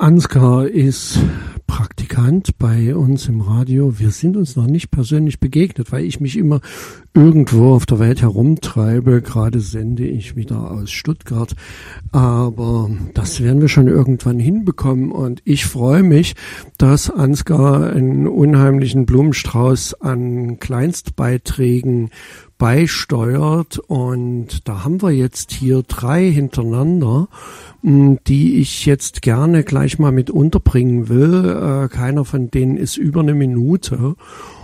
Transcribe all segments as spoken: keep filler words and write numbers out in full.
Ansgar ist Praktikant bei uns im Radio. Wir sind uns noch nicht persönlich begegnet, weil ich mich immer irgendwo auf der Welt herumtreibe. Gerade sende ich wieder aus Stuttgart. Aber das werden wir schon irgendwann hinbekommen. Und ich freue mich, dass Ansgar einen unheimlichen Blumenstrauß an Kleinstbeiträgen beisteuert. Und da haben wir jetzt hier drei hintereinander, die ich jetzt gerne gleich mal mit unterbringen will. Äh, keiner von denen ist über eine Minute.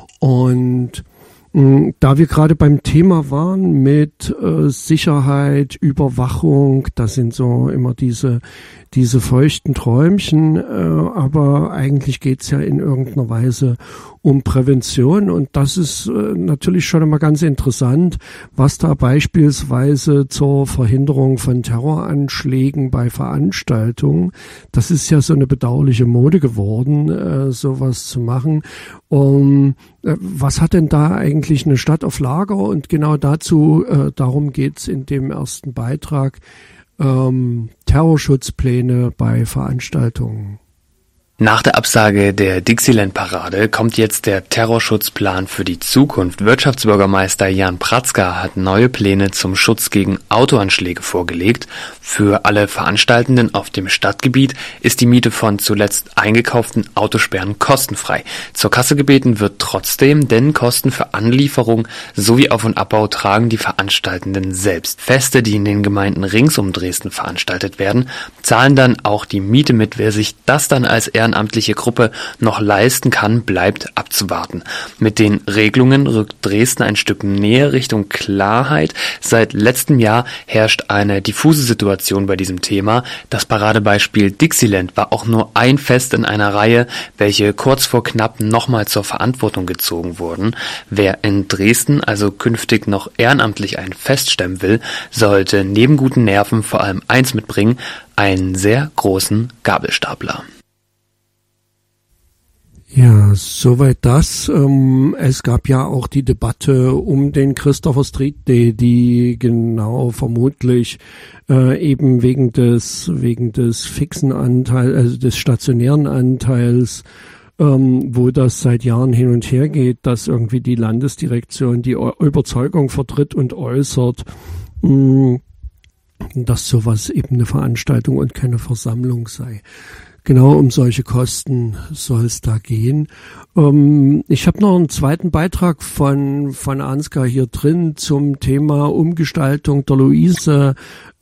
Und mh, da wir gerade beim Thema waren mit äh, Sicherheit, Überwachung, das sind so immer diese diese feuchten Träumchen, äh, aber eigentlich geht's ja in irgendeiner Weise um Prävention, und das ist äh, natürlich schon einmal ganz interessant, was da beispielsweise zur Verhinderung von Terroranschlägen bei Veranstaltungen, das ist ja so eine bedauerliche Mode geworden, äh, sowas zu machen. Um, äh, was hat denn da eigentlich eine Stadt auf Lager? Und genau dazu, äh, darum geht's in dem ersten Beitrag. Ähm, Terrorschutzpläne bei Veranstaltungen. Nach der Absage der Dixieland-Parade kommt jetzt der Terrorschutzplan für die Zukunft. Wirtschaftsbürgermeister Jan Pratzker hat neue Pläne zum Schutz gegen Autoanschläge vorgelegt. Für alle Veranstaltenden auf dem Stadtgebiet ist die Miete von zuletzt eingekauften Autosperren kostenfrei. Zur Kasse gebeten wird trotzdem, denn Kosten für Anlieferung sowie Auf- und Abbau tragen die Veranstaltenden selbst. Feste, die in den Gemeinden rings um Dresden veranstaltet werden, zahlen dann auch die Miete mit. Wer sich das dann als ehrenamtliche Gruppe noch leisten kann, bleibt abzuwarten. Mit den Regelungen rückt Dresden ein Stück näher Richtung Klarheit. Seit letztem Jahr herrscht eine diffuse Situation bei diesem Thema. Das Paradebeispiel Dixieland war auch nur ein Fest in einer Reihe, welche kurz vor knapp nochmal zur Verantwortung gezogen wurden. Wer in Dresden also künftig noch ehrenamtlich ein Fest stemmen will, sollte neben guten Nerven vor allem eins mitbringen: einen sehr großen Gabelstapler. Ja, soweit das. Ähm, es gab ja auch die Debatte um den Christopher Street Day, die genau vermutlich äh, eben wegen des wegen des fixen Anteils, also des stationären Anteils, ähm, wo das seit Jahren hin und her geht, dass irgendwie die Landesdirektion die Überzeugung vertritt und äußert, mh, dass sowas eben eine Veranstaltung und keine Versammlung sei. Genau um solche Kosten soll es da gehen. Ähm, ich habe noch einen zweiten Beitrag von von Ansgar hier drin zum Thema Umgestaltung der Luise